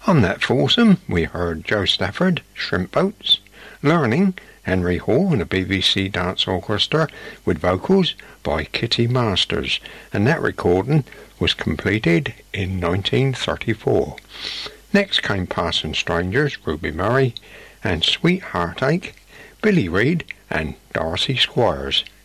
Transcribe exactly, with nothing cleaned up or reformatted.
On that foursome we heard Jo Stafford, Shrimp Boats, Learning, Henry Hall and the B B C Dance Orchestra with vocals by Kitty Masters, and that recording was completed in nineteen thirty-four. Next came Passing Strangers, Ruby Murray, and Sweet Heartache, Billy Reid and Darcy Squires.